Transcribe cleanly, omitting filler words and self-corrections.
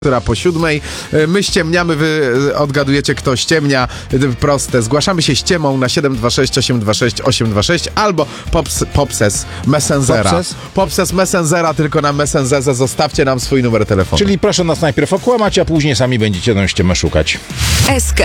która po 7. My ściemniamy, wy odgadujecie, kto ściemnia. Proste. Zgłaszamy się ściemą na 726 826 826 albo popses Messengera. Popses Messengera, tylko na Messengerze zostawcie nam swój numer telefonu. Czyli proszę nas najpierw okłamać, a później sami będziecie tę ściemę szukać. SK.